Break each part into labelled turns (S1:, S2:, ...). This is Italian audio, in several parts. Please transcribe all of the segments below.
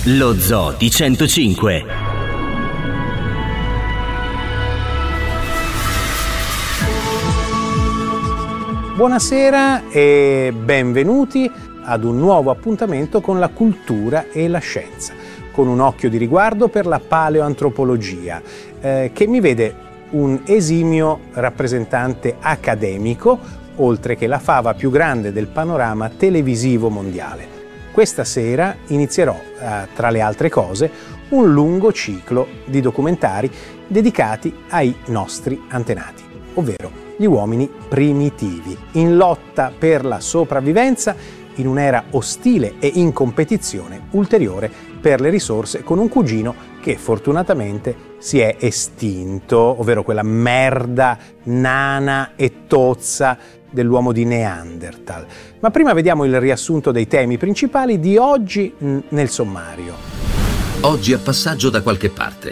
S1: Lo Zoo di 105.
S2: Buonasera e benvenuti ad un nuovo appuntamento con la cultura e la scienza, con un occhio di riguardo per la paleoantropologia, che mi vede un esimio rappresentante accademico, oltre che la fava più grande del panorama televisivo mondiale. Questa sera inizierò, tra le altre cose, un lungo ciclo di documentari dedicati ai nostri antenati, ovvero gli uomini primitivi, in lotta per la sopravvivenza in un'era ostile e in competizione ulteriore per le risorse con un cugino che fortunatamente si è estinto, ovvero quella merda nana e tozza dell'uomo di Neanderthal. Ma prima vediamo il riassunto dei temi principali di oggi nel sommario.
S3: Oggi a passaggio da qualche parte.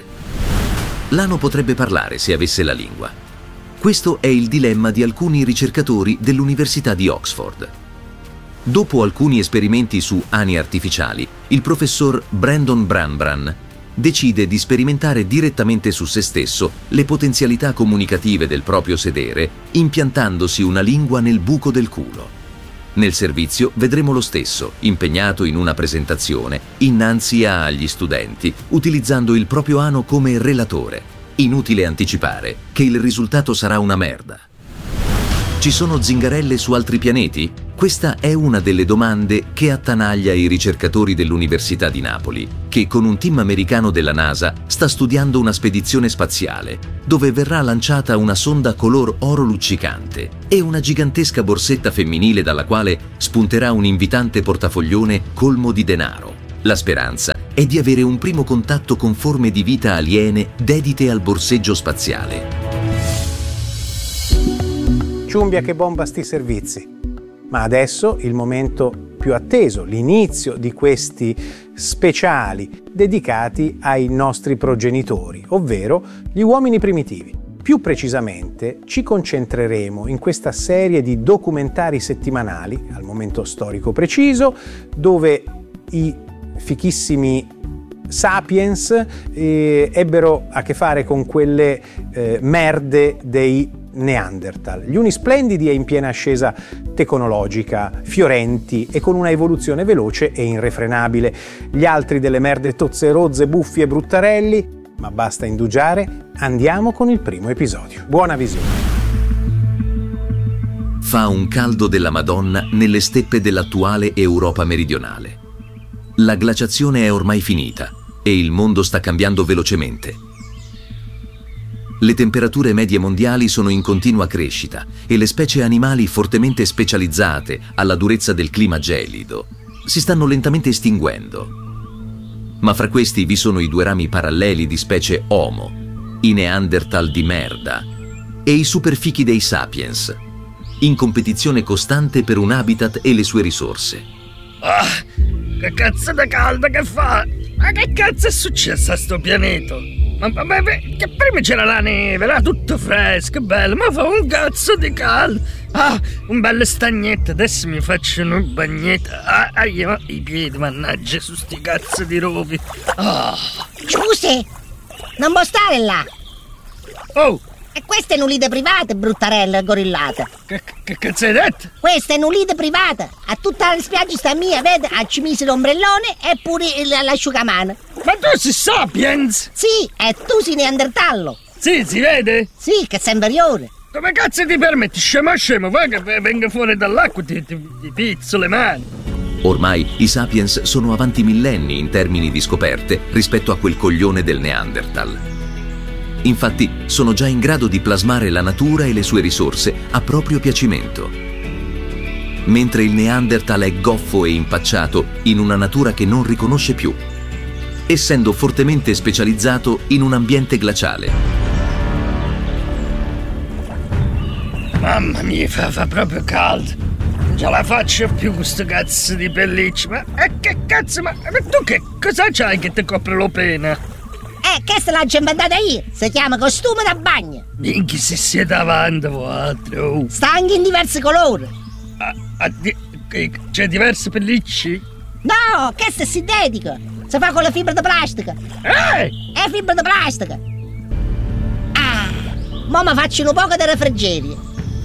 S3: L'ano potrebbe parlare se avesse la lingua. Questo è il dilemma di alcuni ricercatori dell'Università di Oxford. Dopo alcuni esperimenti su ani artificiali, il professor Brandon Branbran decide di sperimentare direttamente su se stesso le potenzialità comunicative del proprio sedere, impiantandosi una lingua nel buco del culo. Nel servizio vedremo lo stesso, impegnato in una presentazione, innanzi agli studenti, utilizzando il proprio ano come relatore. Inutile anticipare che il risultato sarà una merda. Ci sono zingarelle su altri pianeti? Questa è una delle domande che attanaglia i ricercatori dell'Università di Napoli, che con un team americano della NASA sta studiando una spedizione spaziale, dove verrà lanciata una sonda color oro luccicante e una gigantesca borsetta femminile dalla quale spunterà un invitante portafoglione colmo di denaro. La speranza è di avere un primo contatto con forme di vita aliene dedite al borseggio spaziale.
S2: Ciumbia che bomba sti servizi. Ma adesso il momento più atteso, l'inizio di questi speciali dedicati ai nostri progenitori, ovvero gli uomini primitivi. Più precisamente ci concentreremo in questa serie di documentari settimanali, al momento storico preciso, dove i fichissimi sapiens ebbero a che fare con quelle merde dei Neanderthal, gli uni splendidi e in piena ascesa tecnologica, fiorenti e con una evoluzione veloce e irrefrenabile, gli altri delle merde tozze rozze, buffi e bruttarelli, ma basta indugiare, andiamo con il primo episodio. Buona visione.
S3: Fa un caldo della Madonna nelle steppe dell'attuale Europa meridionale. La glaciazione è ormai finita e il mondo sta cambiando velocemente. Le temperature medie mondiali sono in continua crescita e le specie animali fortemente specializzate alla durezza del clima gelido si stanno lentamente estinguendo. Ma fra questi vi sono i due rami paralleli di specie Homo, i Neanderthal di merda, e i superfichi dei Sapiens, in competizione costante per un habitat e le sue risorse.
S4: Ah, che cazzo di caldo che fa! Ma che cazzo è successo a sto pianeta? Ma che prima c'era la neve, era tutto fresco, bello, ma fa un cazzo di caldo. Ah, un bello stagnetto, adesso mi faccio un bagnetto. Ma i piedi, mannaggia, su sti cazzo di rovi. Ah.
S5: Scusi, non può stare là.
S4: Oh!
S5: E questa è un'ulite privata, bruttarella gorillata.
S4: Che cazzo hai detto?
S5: Questa è un'ulite privata. A tutta la spiaggia sta mia, vede? Ci mise l'ombrellone e pure l'asciugamano.
S4: Ma tu sei Sapiens?
S5: Sì, e tu sei Neandertallo.
S4: Sì, si vede?
S5: Sì, che sei inferiore.
S4: Come cazzo ti permetti, scemo, va che venga fuori dall'acqua ti pizzo le mani.
S3: Ormai i Sapiens sono avanti millenni in termini di scoperte rispetto a quel coglione del Neanderthal. Infatti sono già in grado di plasmare la natura e le sue risorse a proprio piacimento. Mentre il Neanderthal è goffo e impacciato in una natura che non riconosce più, essendo fortemente specializzato in un ambiente glaciale.
S4: Mamma mia, fa proprio caldo. Non ce la faccio più con sto cazzo di pelliccia. Ma che cazzo, ma tu che cosa c'hai che ti copre la pena?
S5: Questa l'ho inventata io, si chiama costume da bagno.
S4: Minchia se siete avanti voi. Oh.
S5: Sta anche in diversi colori.
S4: C'è diverse pellicce?
S5: No, questo è sintetico. Si fa con la fibra di plastica. È fibra di plastica. Mo' mi faccio un poco di refrigerio.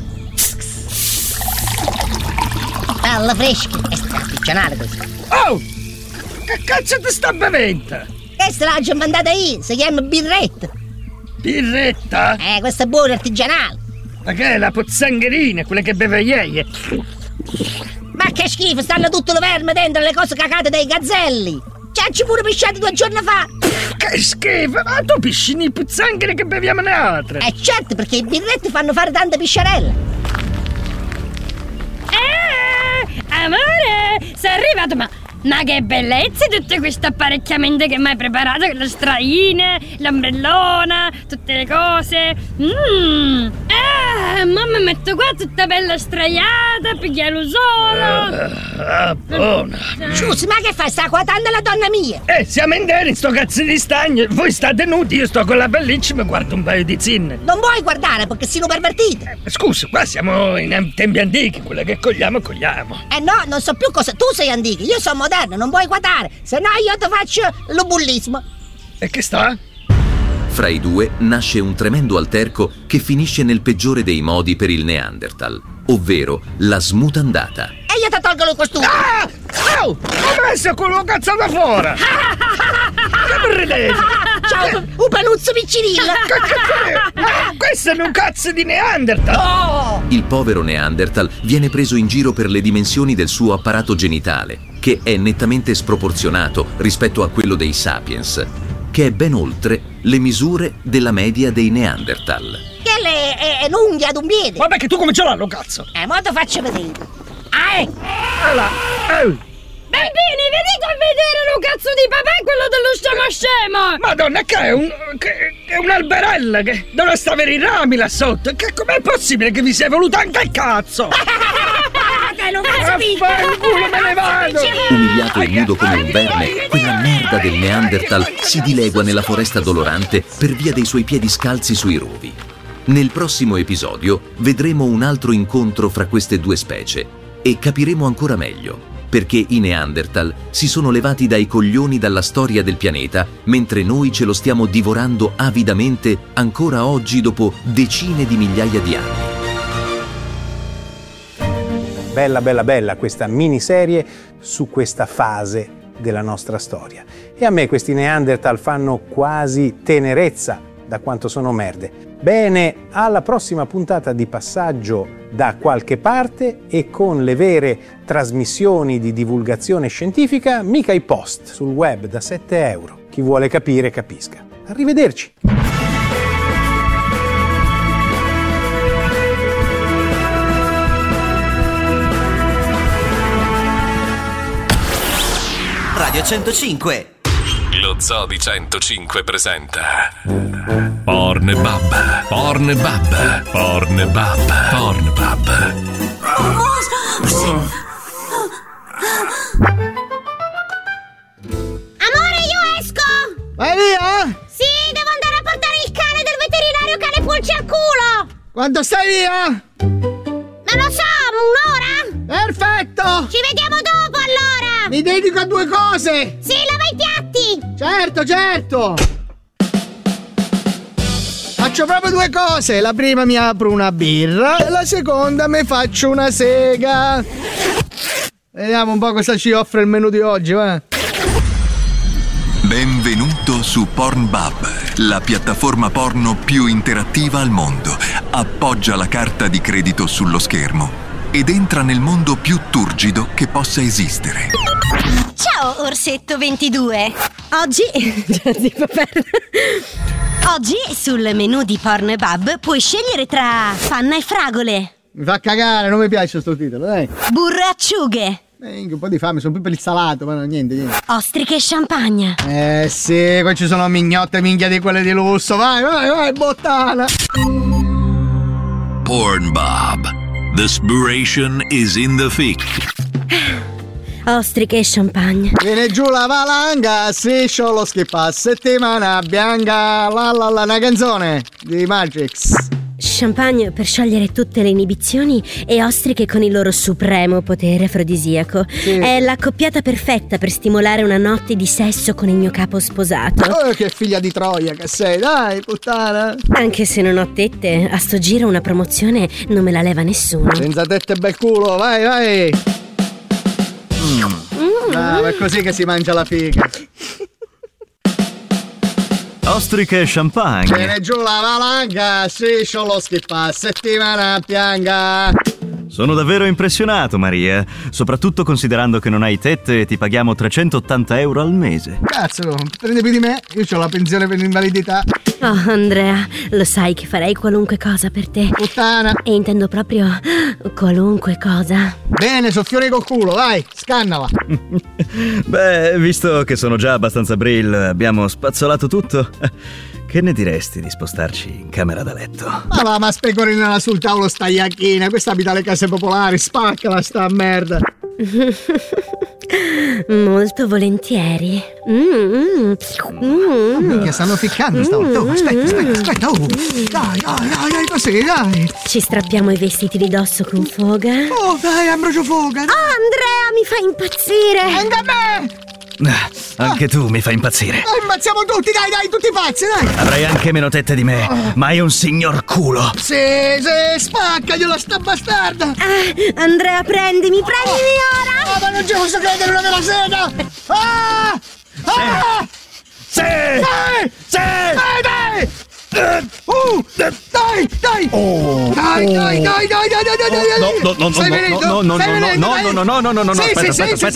S5: Bella fresca. È artigianale questa.
S4: Oh! Che cazzo ti sta bevendo?
S5: Questa l'ho mandata io, si chiama birretta.
S4: Birretta?
S5: Questa è buona, artigianale.
S4: Ma che è la pozzangherina, quella che beve ieri?
S5: Ma che schifo, stanno tutte le verme dentro le cose cacate dai gazzelli. Ci pure pisciati 2 giorni fa.
S4: Che schifo, ma tu piscini i pozzangheri che beviamo noi altre?
S5: Certo, perché i birretti fanno fare tante pisciarelle.
S6: Amore, sei arrivato, ma che bellezze tutte queste apparecchiamenti che mi hai preparato, le straine, l'ombrellona, tutte le cose. Ma mi metto qua tutta bella straiata, pigliare solo.
S4: Buona.
S5: Scusi, ma che fai? Sta guardando la donna mia?
S4: Siamo in sto cazzo di stagno. Voi state nudi, io sto con la pelliccia e mi guardo un paio di zinne.
S5: Non vuoi guardare perché siamo pervertiti.
S4: Scusa, qua siamo in tempi antichi, quelle che cogliamo.
S5: No, non so più cosa. Tu sei antico, io sono moderno, non vuoi guardare. Se no io ti faccio lo bullismo.
S4: E che sta?
S3: Fra i due nasce un tremendo alterco che finisce nel peggiore dei modi per il Neanderthal, ovvero la smutandata.
S5: E io ti tolgo il costume.
S4: Ho messo quello cazzo da fuori. Che ridete?
S5: Ciao, un penuzzo piccinillo.
S4: Questo è un cazzo di Neanderthal.
S3: Il povero Neanderthal viene preso in giro per le dimensioni del suo apparato genitale, che è nettamente sproporzionato rispetto a quello dei Sapiens, che è ben oltre le misure della media dei Neanderthal.
S5: Che è un'unghia ad un piede.
S4: Vabbè che tu come ce l'hanno, cazzo?
S5: Mo' ti faccio vedere.
S6: Bambini, venite a vedere lo cazzo di papà e quello dello scemo.
S4: Madonna, che è un'alberella che dove sta avere i rami là sotto. Che com'è possibile che vi sia voluto anche il cazzo?
S5: Non capito.
S4: Me ne vado.
S3: Umiliato e nudo come un verme, quella merda del Neanderthal si dilegua nella foresta dolorante per via dei suoi piedi scalzi sui rovi. Nel prossimo episodio vedremo un altro incontro fra queste due specie e capiremo ancora meglio perché i Neanderthal si sono levati dai coglioni dalla storia del pianeta, mentre noi ce lo stiamo divorando avidamente ancora oggi dopo decine di migliaia di anni.
S2: Bella questa miniserie su questa fase della nostra storia. E a me questi Neanderthal fanno quasi tenerezza da quanto sono merde. Bene, alla prossima puntata di Passaggio da qualche parte e con le vere trasmissioni di divulgazione scientifica, mica i post sul web da 7 euro. Chi vuole capire, capisca. Arrivederci!
S1: Radio 105.
S7: Lo Zoo di 105 presenta Pornbub. Pornbub. Pornbub. Pornbub.
S8: Amore, io esco!
S9: Vai via?
S8: Sì, devo andare a portare il cane del veterinario cane pulce al culo!
S9: Quanto stai via?
S8: Non lo so, un'ora?
S9: Perfetto!
S8: Ci vediamo dopo allora!
S9: Mi dedico a 2 cose!
S8: Sì, lava i piatti!
S9: Certo! Faccio proprio 2 cose. La prima mi apro una birra e la seconda mi faccio una sega. Vediamo un po' cosa ci offre il menù di oggi, va?
S10: Benvenuto su Pornbub, la piattaforma porno più interattiva al mondo. Appoggia la carta di credito sullo schermo ed entra nel mondo più turgido che possa esistere.
S8: Ciao, Orsetto 22. Oggi sul menù di Pornbub puoi scegliere tra panna e fragole,
S9: Mi fa cagare, non mi piace sto titolo, dai.
S8: burro e acciughe,
S9: Un po' di fame, sono più per il salato, ma no, niente.
S8: ostriche e champagne.
S9: Sì, qua ci sono mignotte minchia di quelle di lusso. Vai, bottana.
S7: Pornbub. The spiration is in the thick.
S8: Ostriche e champagne.
S9: Viene giù la valanga, striscio lo schippa, settimana bianca, la una canzone di Magix.
S8: champagne per sciogliere tutte le inibizioni e ostriche con il loro supremo potere afrodisiaco.
S9: Sì.
S8: È l'accoppiata perfetta per stimolare una notte di sesso con il mio capo sposato.
S9: Oh, che figlia di Troia che sei, dai, puttana.
S8: Anche se non ho tette, a sto giro una promozione non me la leva nessuno.
S9: Senza tette bel culo, vai. Brava, è così che si mangia la figa.
S11: Ostriche e champagne.
S9: Viene giù la valanga, striscio lo schippa, settimana pianga.
S11: Sono davvero impressionato, Maria. Soprattutto considerando che non hai tette e ti paghiamo 380 euro al mese.
S9: Cazzo, prendi più di me? Io ho la pensione per l'invalidità.
S8: Oh, Andrea, lo sai che farei qualunque cosa per te.
S9: Puttana.
S8: E intendo proprio qualunque cosa.
S9: Bene, soffione col culo, vai, scannala.
S11: Beh, visto che sono già abbastanza brill, abbiamo spazzolato tutto. Che ne diresti di spostarci in camera da letto?
S9: Ma specorinala sul tavolo sta iacchina. Questa abita le case popolari, spaccala sta merda.
S8: Molto volentieri.
S9: Minchia, stanno ficcando stavolta. Oh, aspetta. Oh. Dai, così, dai.
S8: Ci strappiamo i vestiti di dosso con foga.
S9: Oh, dai, Ambrogio foga.
S8: Oh, Andrea, mi fai impazzire.
S9: Anche a me.
S11: Anche tu mi fai impazzire.
S9: Ammazziamo tutti, dai, tutti pazzi, dai.
S11: Avrai anche meno tette di me, ma è un signor culo.
S9: Sì, spaccagliela sta bastarda.
S8: Andrea, prendimi ora.
S9: Ma non ci posso credere, una vera sega.
S11: Sì.
S9: Dai. Dai.
S11: Oh.
S9: Dai.
S11: No.
S9: Stai venendo?
S11: No. Aspetta.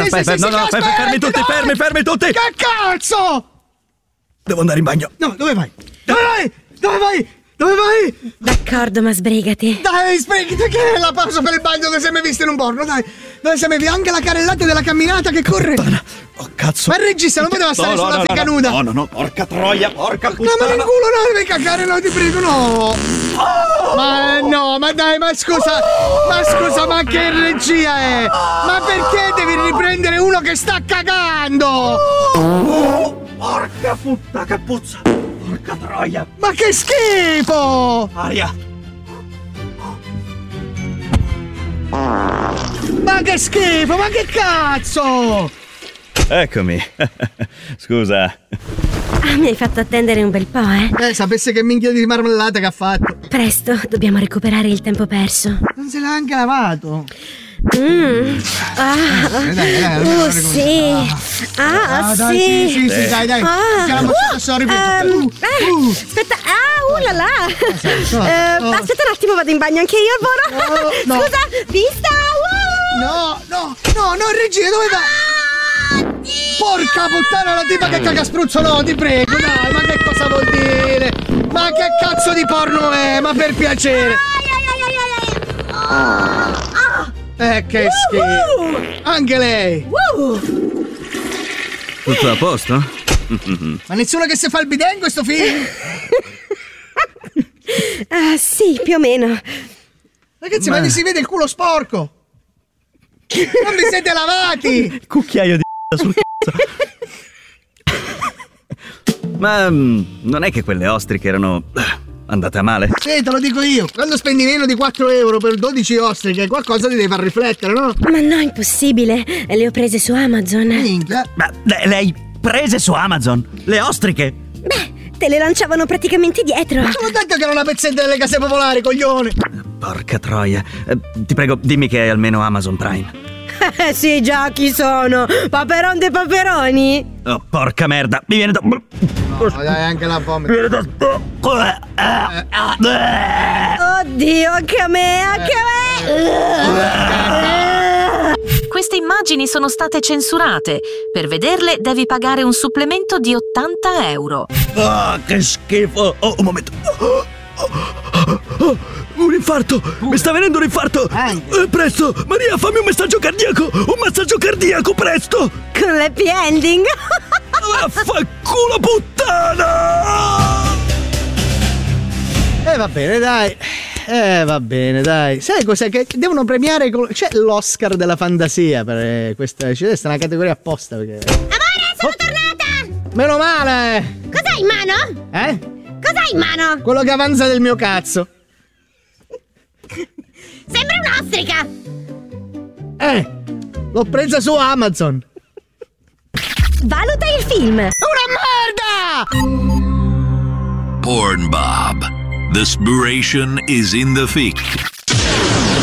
S11: Fermi tutti.
S9: Che cazzo?
S11: Devo andare in bagno.
S9: No, dove vai? Dove vai?
S8: D'accordo, ma sbrigati.
S9: Dai, sbrigati, che è la pausa per il bagno dove sei mai visto in un porno, dai. Dove sei mai visto anche la carrellata della camminata che corre.
S11: Oh, cazzo.
S9: Ma il regista non poteva stare sulla figa nuda.
S11: No, porca troia, porca puttana.
S9: No, ma nel culo no, devi cagare, no, ti prego, no. Ma no, ma dai, ma scusa, ma che regia è? Ma perché devi riprendere uno che sta cagando?
S11: Porca puttana, che puzza. Porca troia.
S9: Ma che schifo!
S11: Aria.
S9: Ma che schifo, ma che cazzo!
S11: Eccomi. Scusa.
S8: Mi hai fatto attendere un bel po', eh?
S9: Sapesse che minchia di marmellata che ha fatto.
S8: Presto, dobbiamo recuperare il tempo perso.
S9: Non se l'ha anche lavato.
S8: Sì.
S9: Sì, dai. Dai.
S8: Aspetta, là là. Aspetta un attimo, vado in bagno anche io, Alvaro.
S9: No.
S8: Scusa, vista.
S9: No, regia, dove va? Porca puttana, la tipa che caga spruzzo, no, ti prego, dai, ma che cosa vuol dire? Ma che cazzo di porno è? Ma per piacere. Che schifo. Anche lei.
S11: Tutto a posto?
S9: Ma nessuno che si fa il bidet in questo film?
S8: Sì, più o meno.
S9: Ragazzi, ma vi si vede il culo sporco. Non vi siete lavati.
S11: Cucchiaio di sul cazzo. Ma non è che quelle ostriche erano andate a male?
S9: Sì, te lo dico io. Quando spendi meno di 4 euro per 12 ostriche, qualcosa ti deve far riflettere, no?
S8: Ma no, impossibile. Le ho prese su Amazon.
S9: Minchia.
S11: Ma le hai prese su Amazon? Le ostriche?
S8: Beh, te le lanciavano praticamente dietro.
S9: Te l'ho detto che era una pezzetta delle case popolari, coglione.
S11: Porca troia. Ti prego, dimmi che è almeno Amazon Prime.
S8: Sì, già, chi sono? Paperon dei paperoni?
S11: Oh, porca merda, mi viene da...
S9: Dai, anche la vomito.
S11: Mi viene da...
S8: Oddio, anche a me.
S12: Queste immagini sono state censurate. Per vederle devi pagare un supplemento di 80 euro.
S11: Che schifo. Oh, un momento. Un infarto! Mi sta venendo un infarto! Presto! Maria, fammi un massaggio cardiaco! Un massaggio cardiaco, presto!
S8: Con l'happy ending!
S11: Vaffanculo, puttana!
S9: Va bene, dai. Sai cos'è? Che devono premiare. C'è l'Oscar della fantasia per questa. C'è una categoria apposta perché.
S5: Amore, sono tornata!
S9: Meno male!
S5: Cos'hai in mano?
S9: Eh?
S5: Cos'hai in mano?
S9: Quello che avanza del mio cazzo.
S5: Sembra un'ostrica!
S9: L'ho presa su Amazon!
S8: Valuta il film.
S9: Una merda!
S7: Porn Bob. The inspiration is in the fic.